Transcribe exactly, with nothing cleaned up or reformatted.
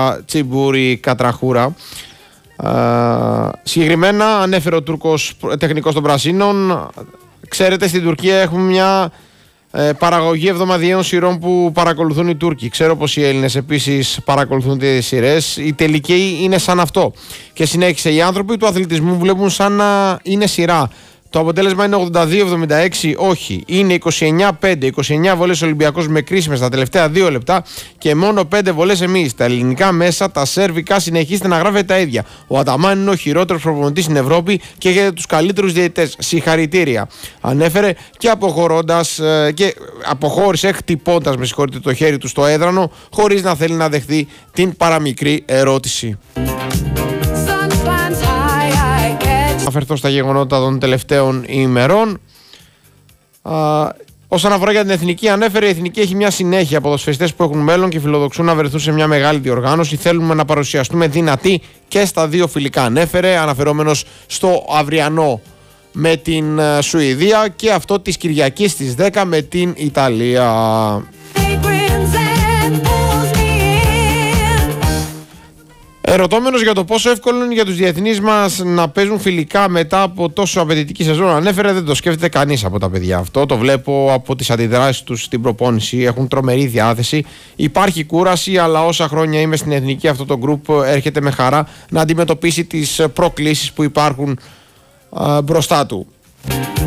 Τσιμπούρη Κατραχούρα. Uh, συγκεκριμένα ανέφερε ο Τούρκος τεχνικός των Πρασίνων. Ξέρετε, στην Τουρκία έχουμε μια ε, παραγωγή εβδομαδιαίων σειρών που παρακολουθούν οι Τούρκοι. Ξέρω πως οι Έλληνες επίσης παρακολουθούν τις σειρές. Η τελική είναι σαν αυτό. Και συνέχισε, οι άνθρωποι του αθλητισμού βλέπουν σαν να είναι σειρά. Το αποτέλεσμα είναι ογδόντα δύο εβδομήντα έξι, όχι. Είναι είκοσι εννιά πέντε, είκοσι εννιά βολές Ολυμπιακός με κρίσιμες τα τελευταία δύο λεπτά και μόνο πέντε βολές εμείς. Τα ελληνικά μέσα, τα σερβικά, συνεχίστε να γράφετε τα ίδια. Ο Αταμάν είναι ο χειρότερος προπονητής στην Ευρώπη και έχετε τους καλύτερους διαιτητές. Συγχαρητήρια. Ανέφερε και αποχωρώντας και αποχώρησε χτυπώντας με συγχωρείτε το χέρι του στο έδρανο, χωρίς να θέλει να δεχθεί την παραμικρή ερώτηση. Να αφαιρθώ στα γεγονότα των τελευταίων ημερών. Α, όσον αφορά για την εθνική, ανέφερε η εθνική έχει μια συνέχεια ποδοσφαιριστές που έχουν μέλλον και φιλοδοξούν να βρεθούν σε μια μεγάλη διοργάνωση. Θέλουμε να παρουσιαστούμε δυνατοί και στα δύο φιλικά, ανέφερε, αναφερόμενος στο αυριανό με την Σουηδία και αυτό της Κυριακής στις δέκα με την Ιταλία. Ερωτώμενος για το πόσο εύκολο είναι για τους διεθνείς μας να παίζουν φιλικά μετά από τόσο απαιτητική σεζόν, ανέφερε, δεν το σκέφτεται κανείς από τα παιδιά αυτό. Το βλέπω από τις αντιδράσεις τους στην προπόνηση. Έχουν τρομερή διάθεση. Υπάρχει κούραση, αλλά όσα χρόνια είμαι στην εθνική, αυτό το γκρουπ έρχεται με χαρά να αντιμετωπίσει τις προκλήσεις που υπάρχουν α, μπροστά του.